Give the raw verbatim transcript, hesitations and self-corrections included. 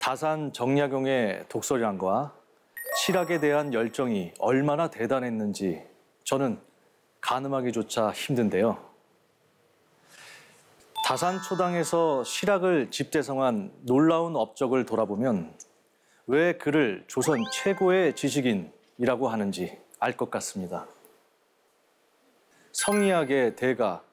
다산 정약용의 독서량과 실학에 대한 열정이 얼마나 대단했는지 저는 가늠하기조차 힘든데요. 다산 초당에서 실학을 집대성한 놀라운 업적을 돌아보면 왜 그를 조선 최고의 지식인이라고 하는지 알 것 같습니다. 성리학의 대가